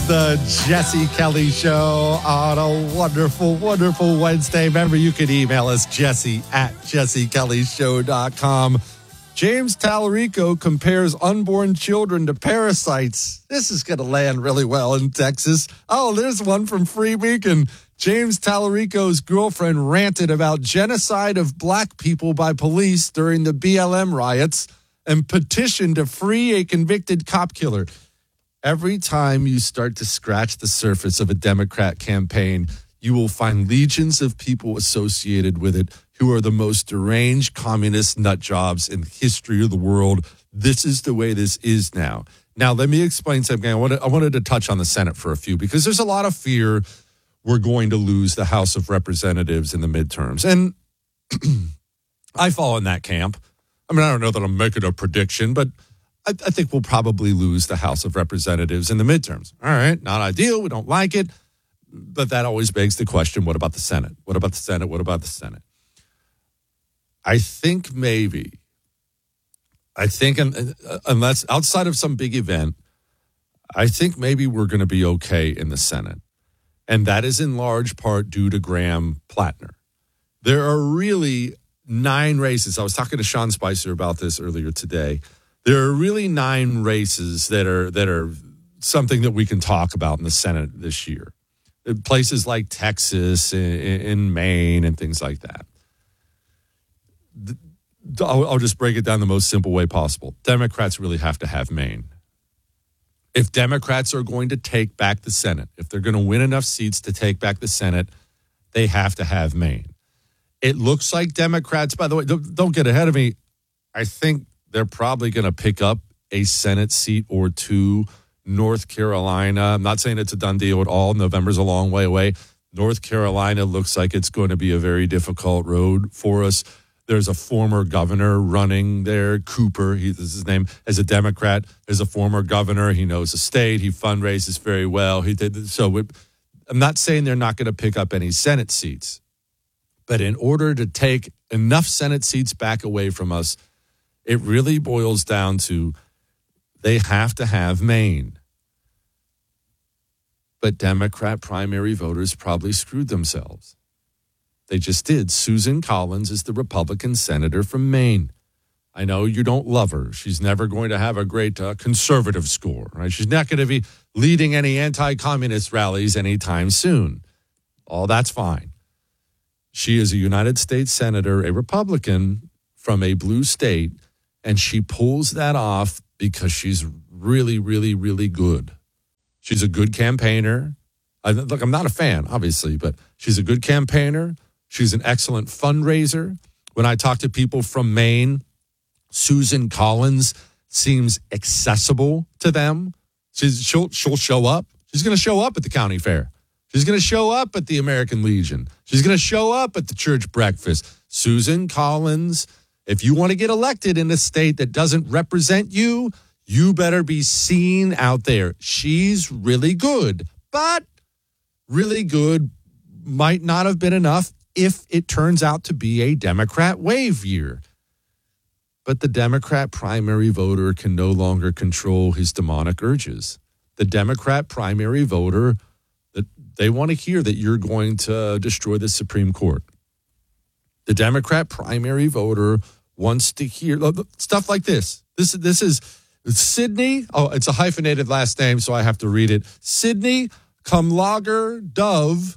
The Jesse Kelly Show on a wonderful, wonderful Wednesday. Remember, you can email us, jesse@jessekellyshow.com. James Tallarico compares unborn children to parasites. This is going to land really well in Texas. Oh, there's one from Free Beacon. James Tallarico's girlfriend ranted about genocide of black people by police during the BLM riots and petitioned to free a convicted cop killer. Every time you start to scratch the surface of a Democrat campaign, you will find legions of people associated with it who are the most deranged communist nut jobs in the history of the world. This is the way this is now. Now, let me explain something. I wanted to touch on the Senate for a few, because there's a lot of fear we're going to lose the House of Representatives in the midterms. And I fall in that camp. I mean, I don't know that I'm making a prediction, but I think we'll probably lose the House of Representatives in the midterms. All right, not ideal. We don't like it. But that always begs the question, what about the Senate? What about the Senate? What about the Senate? I think unless outside of some big event, I think maybe we're going to be okay in the Senate. And that is in large part due to Graham Plattner. There are really 9 races. I was talking to Sean Spicer about this earlier today. There are really 9 races that are something that we can talk about in the Senate this year. Places like Texas, in Maine, and things like that. I'll just break it down the most simple way possible. Democrats really have to have Maine. If Democrats are going to take back the Senate, if they're going to win enough seats to take back the Senate, they have to have Maine. It looks like Democrats, by the way, don't get ahead of me. I think they're probably going to pick up a Senate seat or 2. North Carolina, I'm not saying it's a done deal at all. November's a long way away. North Carolina looks like it's going to be a very difficult road for us. There's a former governor running there, Cooper. This is his name. As a Democrat, there's a former governor. He knows the state. He fundraises very well. I'm not saying they're not going to pick up any Senate seats. But in order to take enough Senate seats back away from us, it really boils down to they have to have Maine. But Democrat primary voters probably screwed themselves. They just did. Susan Collins is the Republican senator from Maine. I know you don't love her. She's never going to have a great conservative score, right? She's not going to be leading any anti-communist rallies anytime soon. All that's fine. She is a United States senator, a Republican from a blue state, and she pulls that off because she's really, really, really good. She's a good campaigner. Look, I'm not a fan, obviously, but she's a good campaigner. She's an excellent fundraiser. When I talk to people from Maine, Susan Collins seems accessible to them. She'll show up. She's going to show up at the county fair. She's going to show up at the American Legion. She's going to show up at the church breakfast. Susan Collins, if you want to get elected in a state that doesn't represent you, you better be seen out there. She's really good, but really good might not have been enough if it turns out to be a Democrat wave year. But the Democrat primary voter can no longer control his demonic urges. The Democrat primary voter, they want to hear that you're going to destroy the Supreme Court. The Democrat primary voter wants to hear stuff like this. This is Sydney. Oh, it's a hyphenated last name, so I have to read it. Sydney Kumlager Dove.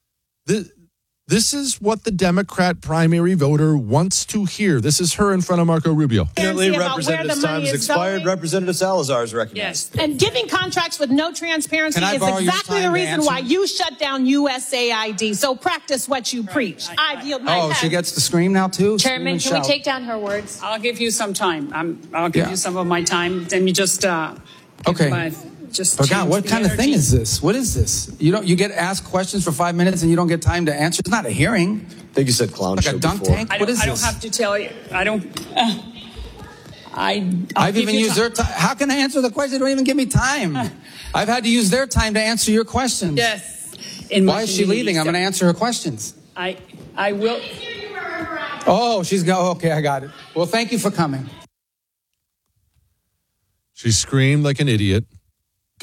This is what the Democrat primary voter wants to hear. This is her in front of Marco Rubio. Representative's time has expired. Representative Salazar is recognized. Yes. And giving contracts with no transparency is exactly the reason why you shut down USAID. So practice what you preach. I yield my time. She gets to scream now, too? Chairman, can we take down her words? I'll give you some time. I'll give you some of my time. Then you just... okay. Oh God, what kind of thing is this? What is this? You get asked questions for 5 minutes and you don't get time to answer. It's not a hearing. I think you said clown like show a dunk before. tank. What is this? I don't have to tell you. I don't. I've even used their time. How can I answer the question? They don't even give me time. I've had to use their time to answer your questions. Yes. Why is she leaving? I'm going to answer her questions. I will. Oh, she's go. Okay, I got it. Well, thank you for coming. She screamed like an idiot.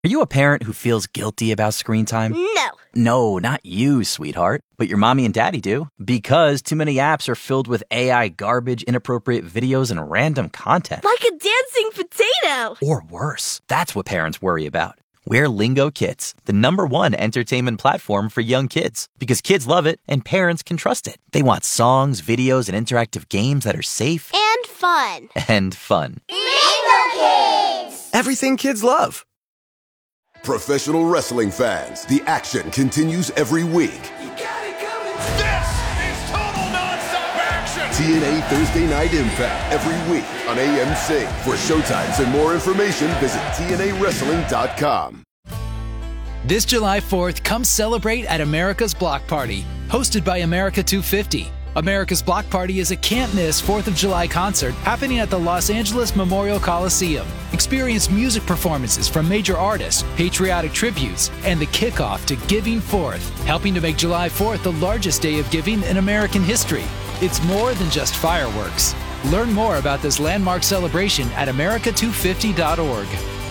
Are you a parent who feels guilty about screen time? No. No, not you, sweetheart. But your mommy and daddy do. Because too many apps are filled with AI garbage, inappropriate videos, and random content. Like a dancing potato. Or worse. That's what parents worry about. We're Lingo Kids, the #1 entertainment platform for young kids. Because kids love it and parents can trust it. They want songs, videos, and interactive games that are safe. And fun. And fun. Lingo Kids! Everything kids love. Professional wrestling fans, the action continues every week. You got it coming. This is total nonstop action. TNA Thursday Night Impact every week on AMC. For showtimes and more information, visit TNAWrestling.com. This July 4th, come celebrate at America's Block Party, hosted by America 250. America's Block Party is a can't-miss 4th of July concert happening at the Los Angeles Memorial Coliseum. Experience music performances from major artists, patriotic tributes, and the kickoff to Giving Fourth, helping to make July 4th the largest day of giving in American history. It's more than just fireworks. Learn more about this landmark celebration at america250.org.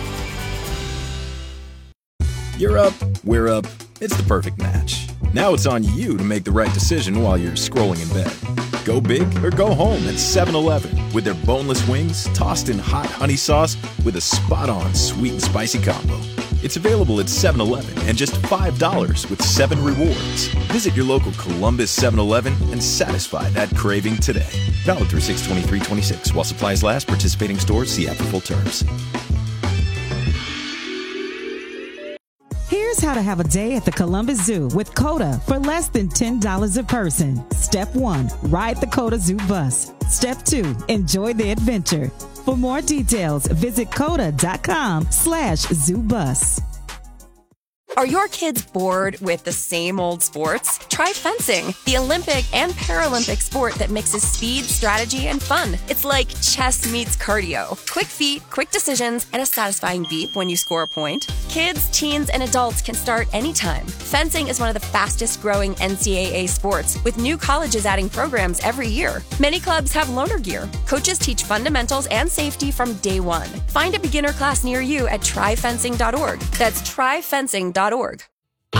You're up, we're up. It's the perfect match. Now it's on you to make the right decision while you're scrolling in bed. Go big or go home at 7-Eleven with their boneless wings tossed in hot honey sauce with a spot-on sweet and spicy combo. It's available at 7-Eleven and just $5 with 7 rewards. Visit your local Columbus 7-Eleven and satisfy that craving today. Valid through 6/23/26. While supplies last, participating stores see app for full terms. Here's how to have a day at the Columbus Zoo with COTA for less than $10 a person. Step 1, ride the COTA Zoo bus. Step 2, enjoy the adventure. For more details, visit COTA.com/ZooBus. Are your kids bored with the same old sports? Try fencing, the Olympic and Paralympic sport that mixes speed, strategy, and fun. It's like chess meets cardio. Quick feet, quick decisions, and a satisfying beep when you score a point. Kids, teens, and adults can start anytime. Fencing is one of the fastest growing NCAA sports, with new colleges adding programs every year. Many clubs have loaner gear. Coaches teach fundamentals and safety from day one. Find a beginner class near you at tryfencing.org. That's tryfencing.org.